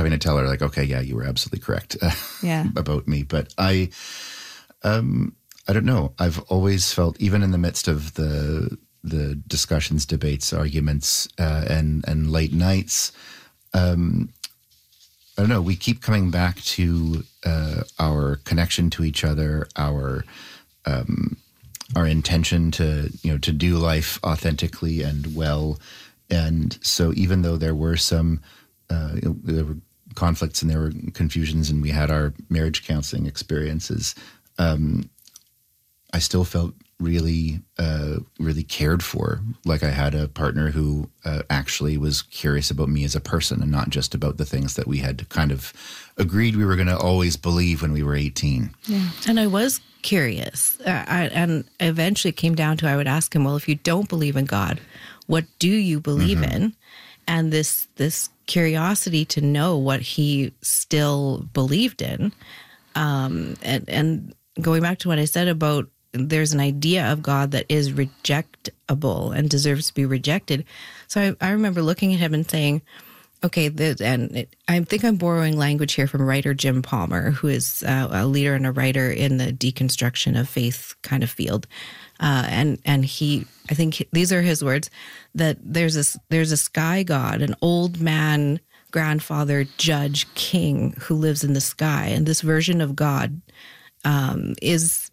having to tell her like, okay, yeah, you were absolutely correct about me. But I don't know. I've always felt, even in the midst of the discussions, debates, arguments, and late nights, I don't know. We keep coming back to our connection to each other, our intention to do life authentically and well. And so, even though there were some there were conflicts and there were confusions, and we had our marriage counseling experiences, I still felt really cared for. Like I had a partner who actually was curious about me as a person and not just about the things that we had kind of agreed we were going to always believe when we were 18. Yeah. And I was curious. And eventually it came down to, I would ask him, well, if you don't believe in God, what do you believe in? And this curiosity to know what he still believed in. And going back to what I said about, there's an idea of God that is rejectable and deserves to be rejected. So I remember looking at him and saying, okay, I think I'm borrowing language here from writer Jim Palmer, who is a leader and a writer in the deconstruction of faith kind of field. And he, I think these are his words, that there's a sky god, an old man, grandfather, judge, king who lives in the sky. And this version of God is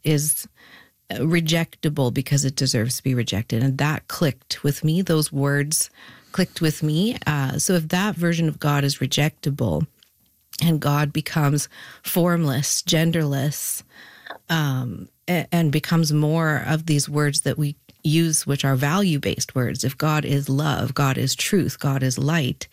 rejectable because it deserves to be rejected. And that clicked with me. Those words clicked with me. So if that version of God is rejectable and God becomes formless, genderless, and becomes more of these words that we use, which are value-based words. If God is love, God is truth, God is light,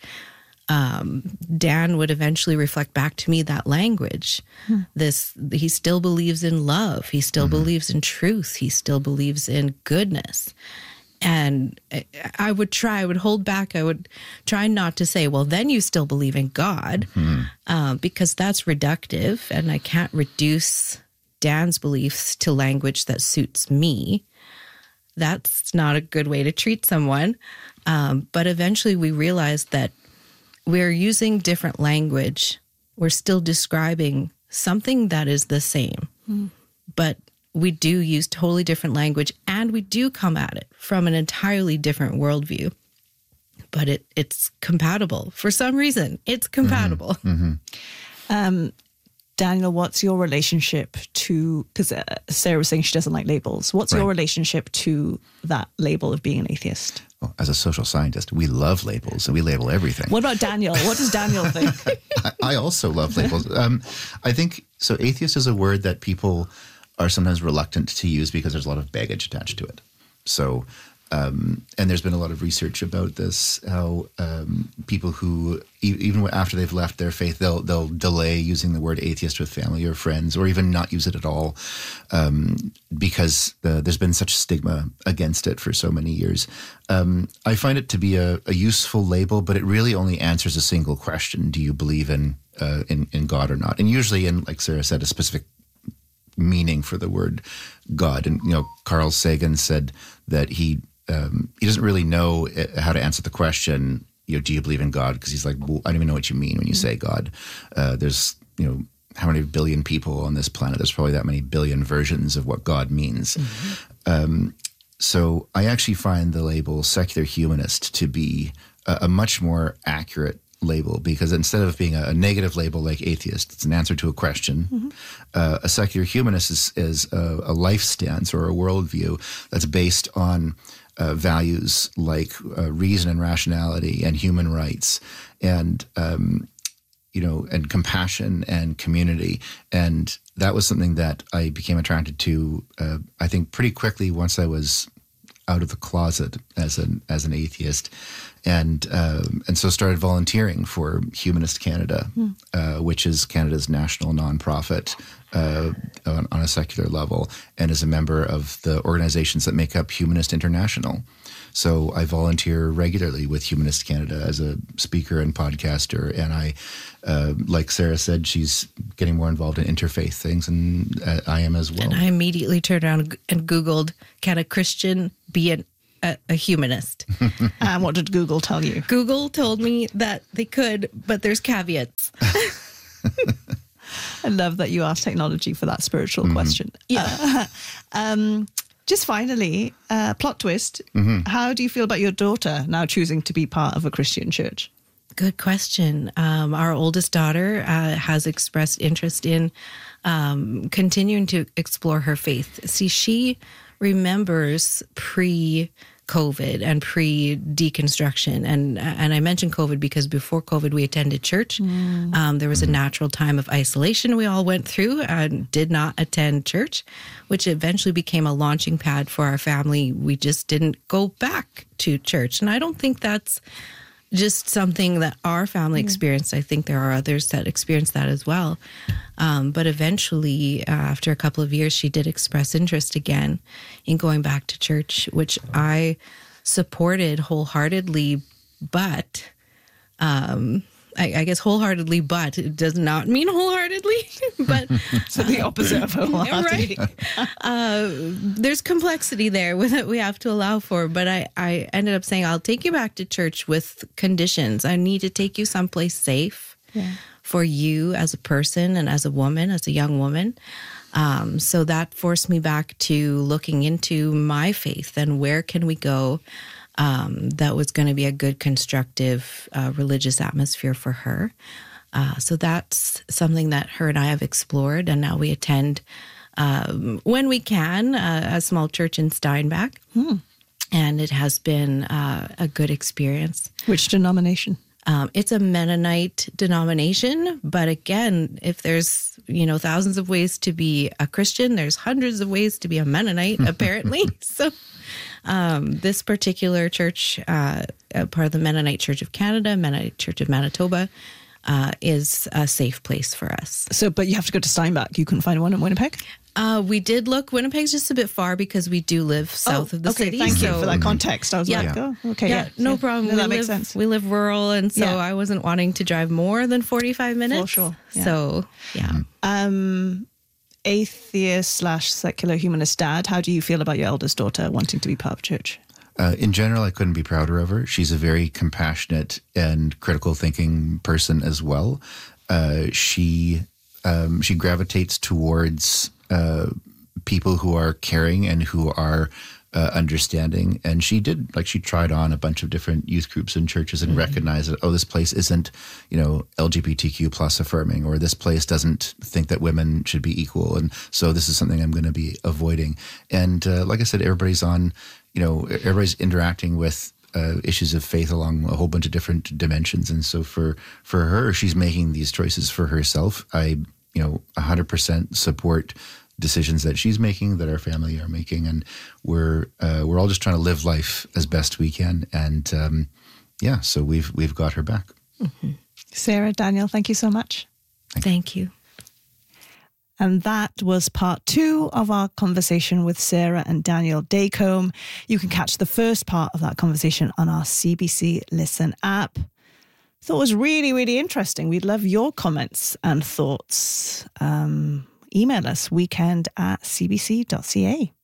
Dan would eventually reflect back to me that language. He still believes in love. He still believes in truth. He still believes in goodness. And I would hold back. I would try not to say, well, then you still believe in God, because that's reductive. And I can't reduce Dan's beliefs to language that suits me. That's not a good way to treat someone. But eventually we realized that we're using different language. We're still describing something that is the same, but we do use totally different language, and we do come at it from an entirely different worldview. But it's compatible. For some reason, it's compatible. Daniel, what's your relationship to, because Sarah was saying she doesn't like labels. What's your relationship to that label of being an atheist? Well, as a social scientist, we love labels and we label everything. What about Daniel? What does Daniel think? I also love labels. I think, so atheist is a word that people are sometimes reluctant to use because there's a lot of baggage attached to it. So, and there's been a lot of research about this, how people who, even after they've left their faith, they'll delay using the word atheist with family or friends, or even not use it at all, because there's been such stigma against it for so many years. I find it to be a useful label, but it really only answers a single question: do you believe in God or not? And usually, in, like Sarah said, a specific meaning for the word God. And Carl Sagan said that he doesn't really know how to answer the question, do you believe in God? Because he's like, well, I don't even know what you mean when you say God. There's, how many billion people on this planet? There's probably that many billion versions of what God means. So I actually find the label secular humanist to be a much more accurate label, because instead of being a negative label like atheist, it's an answer to a question. A secular humanist is a life stance or a worldview that's based on values like reason and rationality and human rights and and compassion and community. And that was something that I became attracted to, I think, pretty quickly once I was out of the closet as an atheist, and so started volunteering for Humanist Canada, which is Canada's national nonprofit on a secular level, and is a member of the organizations that make up Humanist International. So I volunteer regularly with Humanist Canada as a speaker and podcaster, and I, like Sarah said, she's getting more involved in interfaith things, and I am as well. And I immediately turned around and Googled, can a Christian be a humanist. And what did Google tell you? Google told me that they could, but there's caveats. I love that you asked technology for that spiritual question. Yeah. Just finally, plot twist. How do you feel about your daughter now choosing to be part of a Christian church? Good question. Our oldest daughter has expressed interest in continuing to explore her faith. See, she remembers pre-COVID and pre-deconstruction. And I mentioned COVID because before COVID, we attended church. There was a natural time of isolation we all went through and did not attend church, which eventually became a launching pad for our family. We just didn't go back to church. And I don't think that's just something that our family experienced. I think there are others that experienced that as well. But eventually, after a couple of years, she did express interest again in going back to church, which I supported wholeheartedly. But I guess wholeheartedly, but it does not mean wholeheartedly. But so the opposite of wholeheartedly. Right. There's complexity there with it we have to allow for. But I ended up saying, I'll take you back to church with conditions. I need to take you someplace safe for you as a person and as a woman, as a young woman. So that forced me back to looking into my faith and where can we go that was going to be a good, constructive religious atmosphere for her. So that's something that her and I have explored, and now we attend, when we can, a small church in Steinbach. And it has been a good experience. Which denomination? It's a Mennonite denomination, but again, if there's, thousands of ways to be a Christian, there's hundreds of ways to be a Mennonite, apparently. So this particular church, part of the Mennonite Church of Canada, Mennonite Church of Manitoba, is a safe place for us. So, but you have to go to Steinbach. You couldn't find one in Winnipeg? We did look. Winnipeg's just a bit far because we do live south of the city. Thank you for that context. I was like, no problem. No, that makes sense. We live rural, and so I wasn't wanting to drive more than 45 minutes. For sure. Yeah. So, Atheist/secular humanist dad, how do you feel about your eldest daughter wanting to be part of church? In general, I couldn't be prouder of her. She's a very compassionate and critical thinking person as well. She gravitates towards people who are caring and who are understanding. And she tried on a bunch of different youth groups and churches and recognized that, this place isn't, LGBTQ plus affirming, or this place doesn't think that women should be equal. And so this is something I'm going to be avoiding. And like I said, everybody's interacting with issues of faith along a whole bunch of different dimensions. And so for her, she's making these choices for herself. I 100% support decisions that she's making, that our family are making, and we're all just trying to live life as best we can. And so we've got her back. Sarah, Daniel, thank you so much. Thank you. And that was part 2 of our conversation with Sarah and Daniel Dacombe. You can catch the first part of that conversation on our CBC Listen app. Thought it was really, really interesting. We'd love your comments and thoughts. Email us weekend@cbc.ca.